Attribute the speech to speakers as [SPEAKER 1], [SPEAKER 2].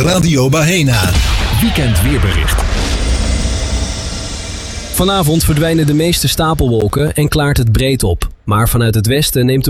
[SPEAKER 1] Radio Bahena. Weekend weerbericht.
[SPEAKER 2] Vanavond verdwijnen de meeste stapelwolken en klaart het breed op. Maar vanuit het westen neemt de